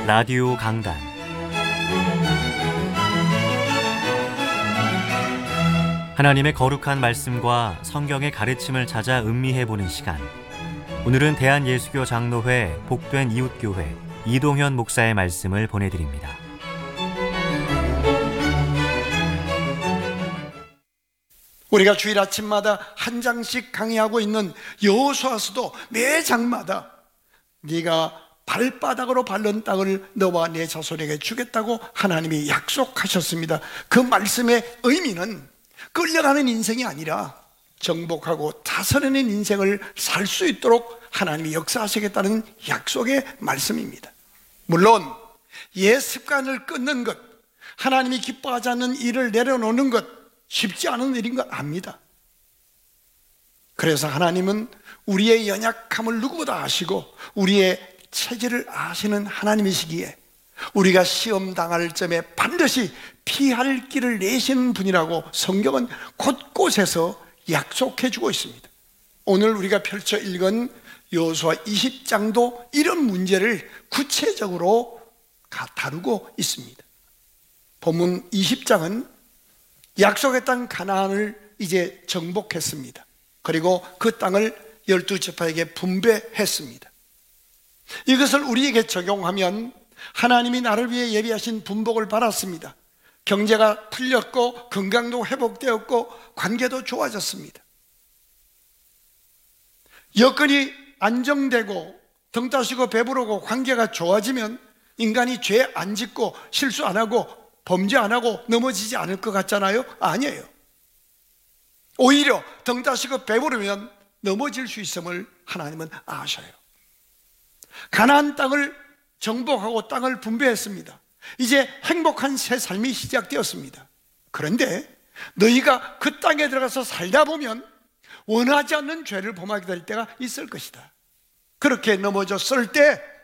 라디오 강단, 하나님의 거룩한 말씀과 성경의 가르침을 찾아 음미해보는 시간. 오늘은 대한예수교 장로회 복된 이웃교회 이동현 목사의 말씀을 보내드립니다. 우리가 주일 아침마다 한 장씩 강의하고 있는 여호수아서도 매 장마다 네가 발바닥으로 밟는 땅을 너와 내 자손에게 주겠다고 하나님이 약속하셨습니다. 그 말씀의 의미는 끌려가는 인생이 아니라 정복하고 다스리는 인생을 살 수 있도록 하나님이 역사하시겠다는 약속의 말씀입니다. 물론 옛 습관을 끊는 것, 하나님이 기뻐하지 않는 일을 내려놓는 것, 쉽지 않은 일인 걸 압니다. 그래서 하나님은 우리의 연약함을 누구보다 아시고 우리의 체질을 아시는 하나님이시기에 우리가 시험 당할 점에 반드시 피할 길을 내시는 분이라고 성경은 곳곳에서 약속해 주고 있습니다. 오늘 우리가 펼쳐 읽은 여호수아 20장도 이런 문제를 구체적으로 다루고 있습니다. 본문 20장은 약속의 땅 가나안을 이제 정복했습니다. 그리고 그 땅을 12지파에게 분배했습니다. 이것을 우리에게 적용하면 하나님이 나를 위해 예비하신 분복을 받았습니다. 경제가 풀렸고 건강도 회복되었고 관계도 좋아졌습니다. 여건이 안정되고 등 따시고 배부르고 관계가 좋아지면 인간이 죄 안 짓고 실수 안 하고 범죄 안 하고 넘어지지 않을 것 같잖아요? 아니에요. 오히려 등 따시고 배부르면 넘어질 수 있음을 하나님은 아셔요. 가나안 땅을 정복하고 땅을 분배했습니다. 이제 행복한 새 삶이 시작되었습니다. 그런데 너희가 그 땅에 들어가서 살다 보면 원하지 않는 죄를 범하게 될 때가 있을 것이다. 그렇게 넘어졌을 때